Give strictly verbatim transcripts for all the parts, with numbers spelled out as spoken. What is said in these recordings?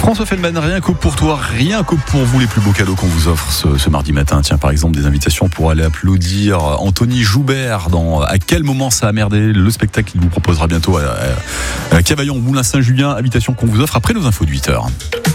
François Feldman, rien que pour toi, rien que pour vous, les plus beaux cadeaux qu'on vous offre ce, ce mardi matin. Tiens, par exemple, des invitations pour aller applaudir Anthony Joubert dans À quel moment ça a merdé, le spectacle qu'il vous proposera bientôt à, à, à Cavaillon, Moulins-Saint-Julien. Invitation qu'on vous offre après nos infos de huit heures.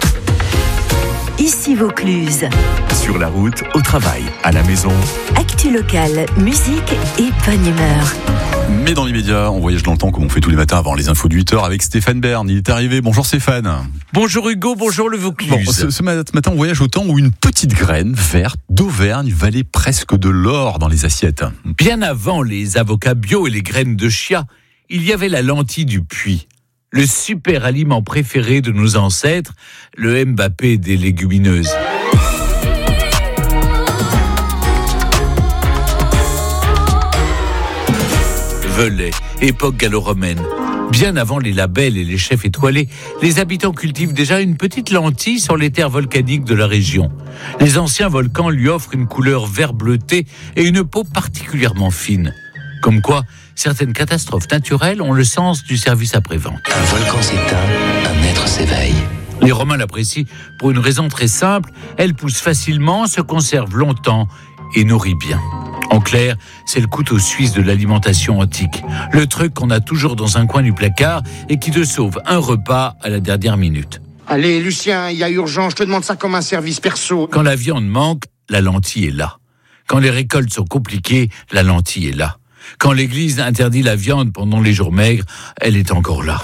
Ici Vaucluse. Sur la route, au travail, à la maison. Actu locale, musique et bonne humeur. Mais dans l'immédiat, on voyage dans le temps comme on fait tous les matins avant les infos de huit heures avec Stéphane Bern. Il est arrivé. Bonjour Stéphane. Bonjour Hugo, bonjour le Vaucluse. Bon, ce, ce matin, on voyage au temps où une petite graine verte d'Auvergne valait presque de l'or dans les assiettes. Bien avant les avocats bio et les graines de chia, il y avait la lentille du puits. Le super aliment préféré de nos ancêtres, le Mbappé des légumineuses. Velay, époque gallo-romaine. Bien avant les labels et les chefs étoilés, les habitants cultivent déjà une petite lentille sur les terres volcaniques de la région. Les anciens volcans lui offrent une couleur vert bleuté et une peau particulièrement fine. Comme quoi, certaines catastrophes naturelles ont le sens du service après-vente. Un volcan s'éteint, un être s'éveille. Les Romains l'apprécient pour une raison très simple, elle pousse facilement, se conserve longtemps et nourrit bien. En clair, c'est le couteau suisse de l'alimentation antique. Le truc qu'on a toujours dans un coin du placard et qui te sauve un repas à la dernière minute. Allez, Lucien, il y a urgence, je te demande ça comme un service perso. Quand la viande manque, la lentille est là. Quand les récoltes sont compliquées, la lentille est là. Quand l'église interdit la viande pendant les jours maigres, elle est encore là.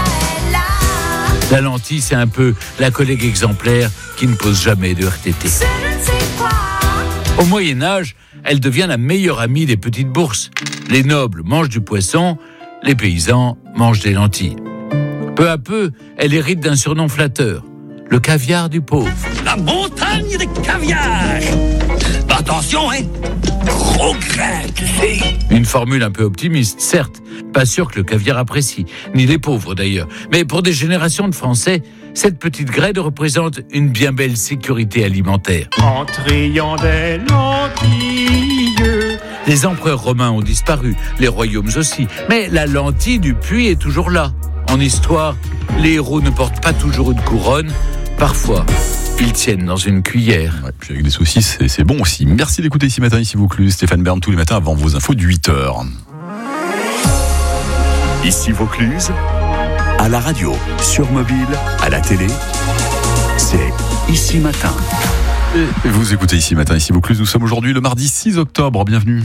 La lentille, c'est un peu la collègue exemplaire qui ne pose jamais de R T T. Au Moyen-Âge, elle devient la meilleure amie des petites bourses. Les nobles mangent du poisson, les paysans mangent des lentilles. Peu à peu, elle hérite d'un surnom flatteur, le caviar du pauvre. La montagne des caviars. Attention, hein, gros grain, tu sais. Une formule un peu optimiste, certes. Pas sûr que le caviar apprécie, ni les pauvres d'ailleurs. Mais pour des générations de Français, cette petite graine représente une bien belle sécurité alimentaire. En triant des lentilles. Les empereurs romains ont disparu, les royaumes aussi. Mais la lentille du puits est toujours là. En histoire, les héros ne portent pas toujours une couronne. Parfois, ils tiennent dans une cuillère. Ouais, puis avec des saucisses, c'est, c'est bon aussi. Merci d'écouter ici matin, ici Vaucluse. Stéphane Bern tous les matins avant vos infos de huit heures. Ici Vaucluse, à la radio, sur mobile, à la télé, c'est Ici Matin. Et vous écoutez ici matin, ici Vaucluse. Nous sommes aujourd'hui le mardi six octobre. Bienvenue.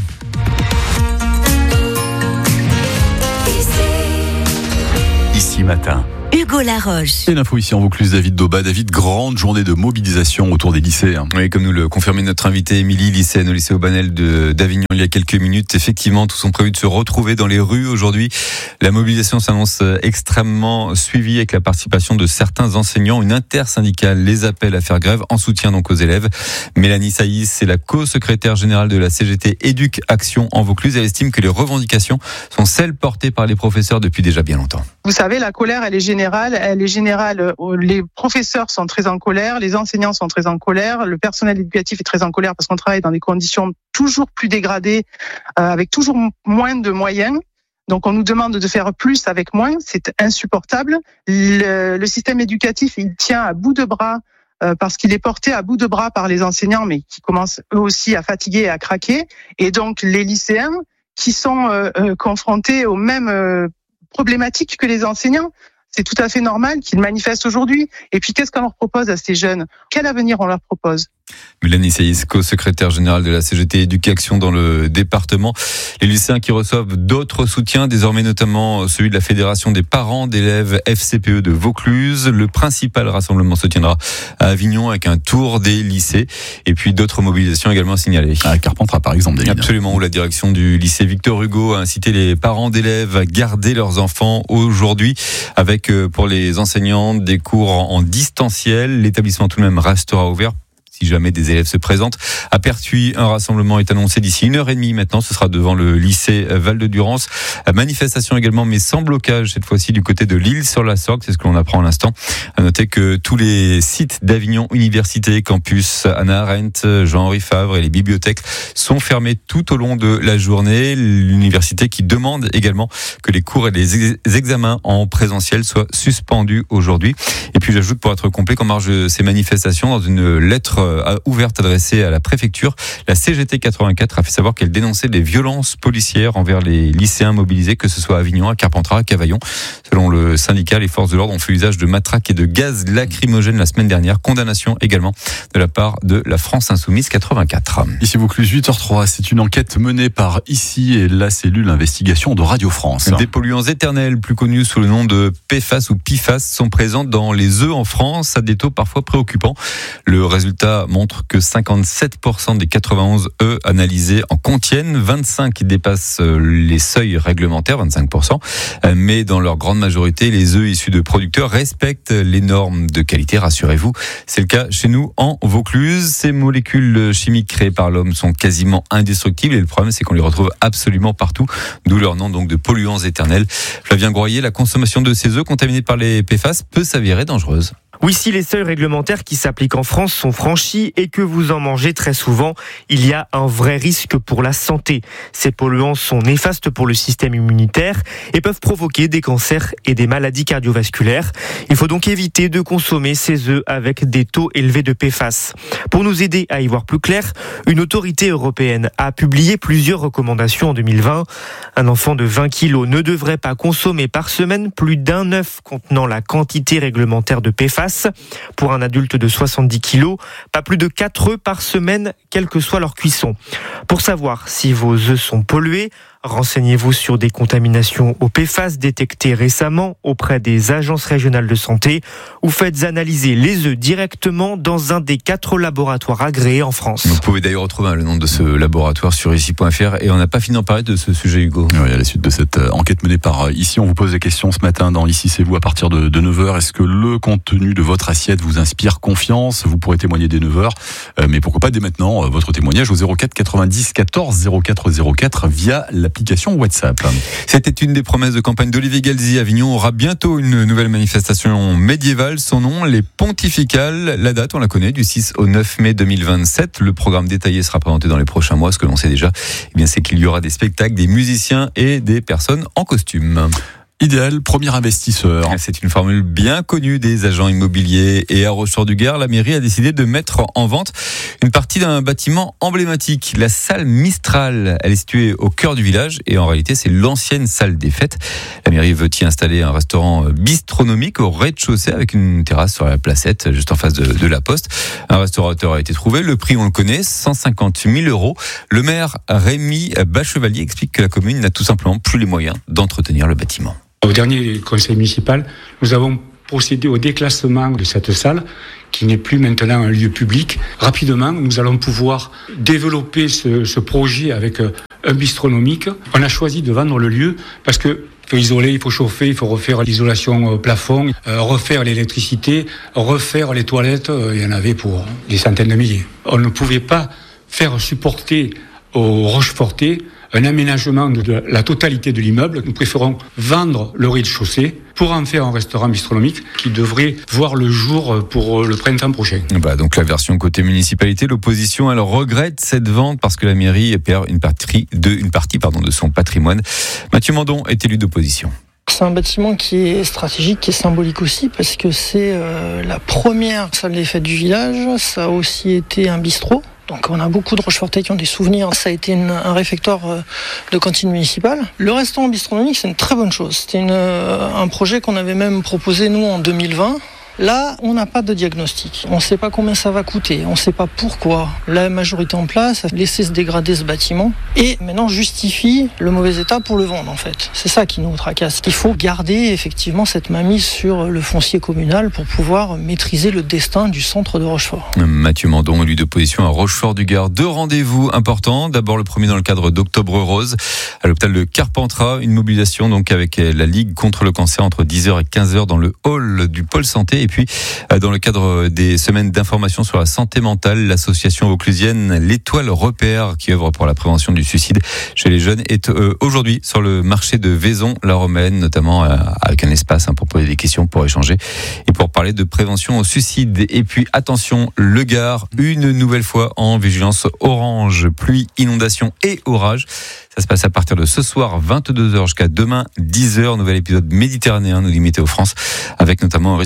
Ici Matin. Hugo Laroche. Et l'info ici en Vaucluse, David Dauba. David, grande journée de mobilisation autour des lycées. Oui, comme nous le confirmait notre invitée Émilie, lycéenne au lycée Aubanel de, d'Avignon il y a quelques minutes. Effectivement, tous sont prévus de se retrouver dans les rues aujourd'hui. La mobilisation s'annonce extrêmement suivie avec la participation de certains enseignants. Une intersyndicale les appelle à faire grève en soutien donc aux élèves. Mélanie Saïs, c'est la co-secrétaire générale de la C G T Éduc Action en Vaucluse. Elle estime que les revendications sont celles portées par les professeurs depuis déjà bien longtemps. Vous savez, la colère, elle est générale. Elle est générale. Les professeurs sont très en colère, les enseignants sont très en colère, le personnel éducatif est très en colère parce qu'on travaille dans des conditions toujours plus dégradées, euh, avec toujours moins de moyens. Donc on nous demande de faire plus avec moins, c'est insupportable. Le, le système éducatif, il tient à bout de bras euh, parce qu'il est porté à bout de bras par les enseignants, mais qui commencent eux aussi à fatiguer et à craquer. Et donc les lycéens qui sont euh, euh, confrontés aux mêmes euh, problématiques que les enseignants. C'est tout à fait normal qu'ils manifestent aujourd'hui. Et puis, qu'est-ce qu'on leur propose à ces jeunes ? Quel avenir on leur propose ? Mélanie Saïs, co-secrétaire générale de la C G T Éducation dans le département. Les lycéens qui reçoivent d'autres soutiens, désormais notamment celui de la Fédération des parents d'élèves F C P E de Vaucluse. Le principal rassemblement se tiendra à Avignon avec un tour des lycées. Et puis d'autres mobilisations également signalées. À Carpentras, par exemple, David. Absolument, où la direction du lycée Victor Hugo a incité les parents d'élèves à garder leurs enfants aujourd'hui, avec pour les enseignants des cours en distanciel. L'établissement tout de même restera ouvert si jamais des élèves se présentent. À Pertuis, un rassemblement est annoncé d'ici une heure et demie maintenant. Ce sera devant le lycée Val-de-Durance. Manifestation également, mais sans blocage, cette fois-ci du côté de l'Isle-sur-la-Sorgue. C'est ce que l'on apprend à l'instant. À noter que tous les sites d'Avignon Université, campus Hannah Arendt, Jean-Henri Favre et les bibliothèques sont fermés tout au long de la journée. L'université qui demande également que les cours et les examens en présentiel soient suspendus aujourd'hui. Et puis puis j'ajoute pour être complet qu'en marge de ces manifestations, dans une lettre ouverte adressée à la préfecture, la C G T quatre-vingt-quatre a fait savoir qu'elle dénonçait les violences policières envers les lycéens mobilisés, que ce soit à Avignon, à Carpentras, à Cavaillon. Selon le syndicat, les forces de l'ordre ont fait usage de matraques et de gaz lacrymogènes la semaine dernière. Condamnation également de la part de la France Insoumise quatre-vingt-quatre. Ici Vaucluse, huit heures trois, c'est une enquête menée par ici et la cellule investigation de Radio France. Des polluants éternels, plus connus sous le nom de P F A S ou P F A S, sont présents dans les œufs en France à des taux parfois préoccupants. Le résultat montre que cinquante-sept pour cent des quatre-vingt-onze œufs analysés en contiennent, vingt-cinq qui dépassent les seuils réglementaires, vingt-cinq pour cent. Mais dans leur grande majorité, les œufs issus de producteurs respectent les normes de qualité, rassurez-vous. C'est le cas chez nous en Vaucluse. Ces molécules chimiques créées par l'homme sont quasiment indestructibles et le problème, c'est qu'on les retrouve absolument partout, d'où leur nom donc de polluants éternels. Flavien Groyer, la consommation de ces œufs contaminés par les P F A S peut s'avérer dangereuse. Oui, si les seuils réglementaires qui s'appliquent en France sont franchis et que vous en mangez très souvent, il y a un vrai risque pour la santé. Ces polluants sont néfastes pour le système immunitaire et peuvent provoquer des cancers et des maladies cardiovasculaires. Il faut donc éviter de consommer ces œufs avec des taux élevés de P F A S. Pour nous aider à y voir plus clair, une autorité européenne a publié plusieurs recommandations en deux mille vingt. Un enfant de vingt kilos ne devrait pas consommer par semaine plus d'un œuf contenant la quantité réglementaire de P F A S. Pour un adulte de soixante-dix kilos, pas plus de quatre œufs par semaine, quelle que soit leur cuisson. Pour savoir si vos œufs sont pollués, renseignez-vous sur des contaminations au P F A S détectées récemment auprès des agences régionales de santé ou faites analyser les œufs directement dans un des quatre laboratoires agréés en France. Vous pouvez d'ailleurs retrouver le nom de ce laboratoire sur ici point f r et on n'a pas fini d'en parler de ce sujet, Hugo. Oui, à la suite de cette enquête menée par Ici, on vous pose des questions ce matin dans Ici c'est vous à partir de, de neuf heures. Est-ce que le contenu de votre assiette vous inspire confiance? Vous pourrez témoigner dès neuf heures, euh, mais pourquoi pas dès maintenant euh, votre témoignage au zéro quatre quatre-vingt-dix quatorze zéro quatre zéro quatre via l'application WhatsApp. C'était une des promesses de campagne d'Olivier Galzi. Avignon aura bientôt une nouvelle manifestation médiévale. Son nom, les Pontificales. La date, on la connaît, du six au neuf mai deux mille vingt-sept. Le programme détaillé sera présenté dans les prochains mois. Ce que l'on sait déjà, eh bien, c'est qu'il y aura des spectacles, des musiciens et des personnes en costume. Idéal, premier investisseur. C'est une formule bien connue des agents immobiliers. Et à Rochefort-du-Gard, la mairie a décidé de mettre en vente une partie d'un bâtiment emblématique, la salle Mistral. Elle est située au cœur du village et en réalité, c'est l'ancienne salle des fêtes. La mairie veut y installer un restaurant bistronomique au rez-de-chaussée avec une terrasse sur la placette, juste en face de, de la Poste. Un restaurateur a été trouvé. Le prix, on le connaît, cent cinquante mille euros. Le maire Rémi Bachevalier explique que la commune n'a tout simplement plus les moyens d'entretenir le bâtiment. Au dernier conseil municipal, nous avons procédé au déclassement de cette salle qui n'est plus maintenant un lieu public. Rapidement, nous allons pouvoir développer ce, ce projet avec un bistronomique. On a choisi de vendre le lieu parce que il faut isoler, il faut chauffer, il faut refaire l'isolation plafond, euh, refaire l'électricité, refaire les toilettes. Euh, il y en avait pour des centaines de milliers. On ne pouvait pas faire supporter aux Rochefortais un aménagement de la totalité de l'immeuble. Nous préférons vendre le rez-de-chaussée pour en faire un restaurant bistronomique qui devrait voir le jour pour le printemps prochain. Bah donc la version côté municipalité, l'opposition, elle regrette cette vente parce que la mairie perd une partie de, une partie, pardon, de son patrimoine. Mathieu Mandon est élu d'opposition. C'est un bâtiment qui est stratégique, qui est symbolique aussi, parce que c'est euh, la première salle des fêtes du village. Ça a aussi été un bistrot. Donc on a beaucoup de Rochefortais qui ont des souvenirs. Ça a été une, un réfectoire de cantine municipale. Le restaurant bistronomique, c'est une très bonne chose. C'était une, un projet qu'on avait même proposé nous en deux mille vingt. Là, on n'a pas de diagnostic. On ne sait pas combien ça va coûter. On ne sait pas pourquoi. La majorité en place a laissé se dégrader ce bâtiment et maintenant justifie le mauvais état pour le vendre en fait. C'est ça qui nous tracasse. Il faut garder effectivement cette mainmise sur le foncier communal pour pouvoir maîtriser le destin du centre de Rochefort. Mathieu Mandon, élu d'opposition à Rochefort-du-Gard. Deux rendez-vous importants. D'abord le premier dans le cadre d'Octobre Rose à l'hôpital de Carpentras. Une mobilisation donc avec la Ligue contre le cancer entre dix heures et quinze heures dans le hall du pôle santé. Et puis, dans le cadre des semaines d'information sur la santé mentale, l'association vauclusienne L'Étoile Repère, qui œuvre pour la prévention du suicide chez les jeunes, est aujourd'hui sur le marché de Vaison-la-Romaine, notamment avec un espace pour poser des questions, pour échanger et pour parler de prévention au suicide. Et puis, attention, le Gard, une nouvelle fois en vigilance orange, pluie, inondation et orage. Ça se passe à partir de ce soir, vingt-deux heures jusqu'à demain, dix heures. Nouvel épisode méditerranéen, nous dit Météo France, avec notamment un risque d'orage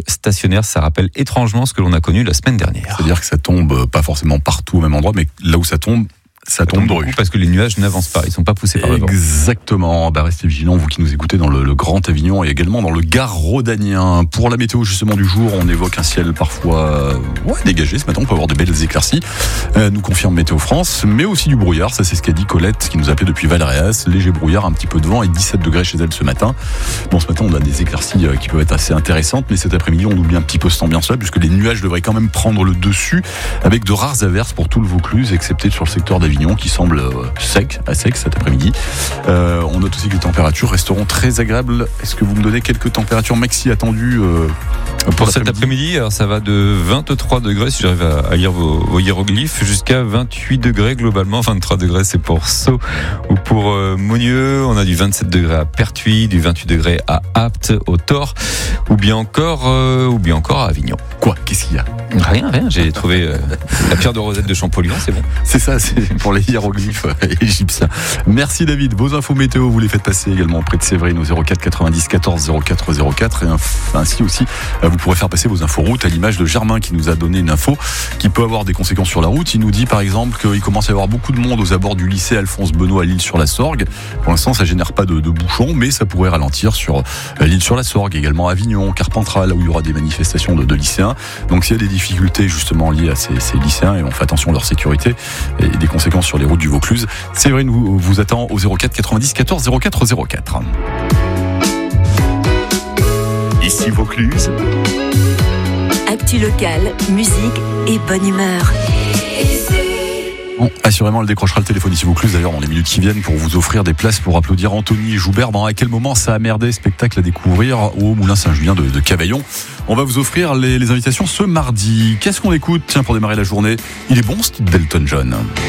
stationnaire. Ça rappelle étrangement ce que l'on a connu la semaine dernière. C'est-à-dire que ça tombe pas forcément partout au même endroit, mais là où ça tombe, ça tombe de rue. Parce que les nuages n'avancent pas, ils sont pas poussés par le vent. Exactement. Bah, restez vigilants, vous qui nous écoutez dans le, le Grand Avignon et également dans le Gard rhodanien. Pour la météo justement du jour, on évoque un ciel parfois ouais, dégagé. Ce matin, on peut avoir de belles éclaircies. Euh, nous confirme Météo France, mais aussi du brouillard. Ça, c'est ce qu'a dit Colette, qui nous appelait depuis Valréas. Léger brouillard, un petit peu de vent et dix-sept degrés chez elle ce matin. Bon, ce matin, on a des éclaircies qui peuvent être assez intéressantes, mais cet après-midi, on oublie un petit peu cette ambiance-là, puisque les nuages devraient quand même prendre le dessus, avec de rares averses pour tout le Vaucluse, excepté sur le secteur d'Avignon, qui semble sec, à sec cet après-midi. Euh, on note aussi que les températures resteront très agréables. Est-ce que vous me donnez quelques températures maxi attendues euh, pour, pour cet après-midi? Alors ça va de vingt-trois degrés, si j'arrive à, à lire vos, vos hiéroglyphes, jusqu'à vingt-huit degrés globalement. vingt-trois degrés, c'est pour Sceaux ou pour euh, Monieux. On a du vingt-sept degrés à Pertuis, du vingt-huit degrés à Apt, au Thor, ou bien encore, euh, ou bien encore à Avignon. Quoi? Qu'est-ce qu'il y a? Rien, rien. J'ai trouvé euh, la pierre de Rosette de Champollion, c'est bon. C'est ça, c'est pour les hiéroglyphes égyptiens. Merci David. Vos infos météo, vous les faites passer également auprès de Séverine au zéro quatre quatre-vingt-dix quatorze zéro quatre zéro quatre. Et ainsi aussi, vous pourrez faire passer vos infos route à l'image de Germain qui nous a donné une info qui peut avoir des conséquences sur la route. Il nous dit par exemple qu'il commence à y avoir beaucoup de monde aux abords du lycée Alphonse Benoît à l'Île-sur-la-Sorgue. Pour l'instant, ça génère pas de, de bouchons, mais ça pourrait ralentir sur l'Île-sur-la-Sorgue, également Avignon, Carpentras, là où il y aura des manifestations de, de lycéens. Donc s'il y a des difficultés justement liées à ces, ces lycéens, et on fait attention à leur sécurité et des conséquences sur les routes du Vaucluse, Séverine vous, vous attend au zéro quatre quatre-vingt-dix quatorze zéro quatre zéro quatre. Ici Vaucluse. Actu locale, musique et bonne humeur. Bon, assurément, elle décrochera le téléphone ici Vaucluse d'ailleurs dans les minutes qui viennent pour vous offrir des places pour applaudir Anthony Joubert dans À quel moment ça a merdé, spectacle à découvrir au Moulin Saint-Julien de, de Cavaillon. On va vous offrir les, les invitations ce mardi. Qu'est-ce qu'on écoute? Tiens, pour démarrer la journée, il est bon ce titre d'Elton John.